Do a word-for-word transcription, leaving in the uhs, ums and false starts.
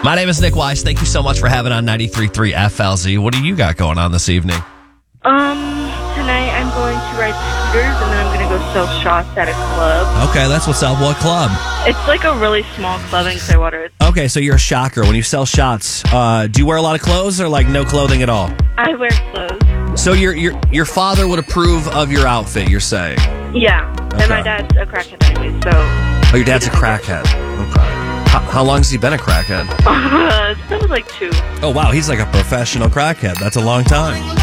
My name is Nick Weiss. Thank you so much for having on ninety-three point three F L Z. What do you got going on this evening? Um, tonight I'm going to ride scooters, and then I'm going to go sell shots at a club. Okay, that's what's up. What club? It's like a really small club in Clearwater. Okay, so you're a shocker. When you sell shots, uh, do you wear a lot of clothes or like no clothing at all? I wear clothes. So your your your father would approve of your outfit, you're saying? Yeah, Okay. and my dad's a crackhead anyway, so... Oh, your dad's a crackhead. Okay. How, how long has he been a crackhead? Uh, that was like two. Oh, wow, he's like a professional crackhead. That's a long time.